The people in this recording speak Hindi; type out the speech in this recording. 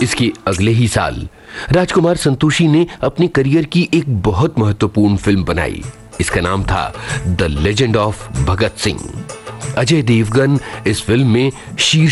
इसके अगले ही साल राजकुमार संतोषी ने अपने करियर की एक बहुत महत्वपूर्ण फिल्म बनाई। इसका नाम था the legend of Bhagat Singh. Ajay Devgan इस फिल्म में शीर